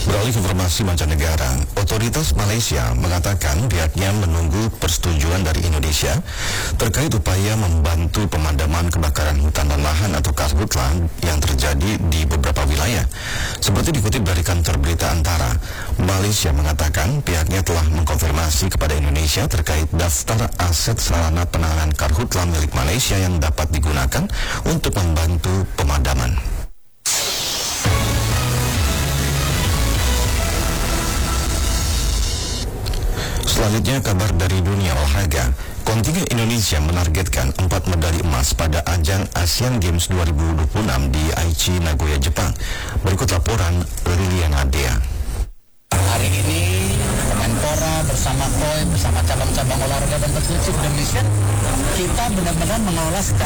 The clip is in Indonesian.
Beralih ke informasi mancanegara, otoritas Malaysia mengatakan pihaknya menunggu persetujuan dari Indonesia terkait upaya membantu pemadaman kebakaran hutan dan lahan atau karhutla yang terjadi di beberapa wilayah. Seperti dikutip dari kantor berita Antara, Malaysia mengatakan pihaknya telah mengkonfirmasi kepada Indonesia terkait daftar aset sarana penanganan karhutla milik Malaysia yang dapat digunakan untuk membantu pemadaman. Selanjutnya kabar dari dunia olahraga. Kontingen Indonesia menargetkan 4 medali emas pada ajang Asian Games 2026 di Aichi, Nagoya, Jepang. Berikut laporan Liliana Dea. Hari ini Kemenpora bersama KOI, bersama cabang-cabang olahraga dan atletik Indonesia, kita benar-benar mengolah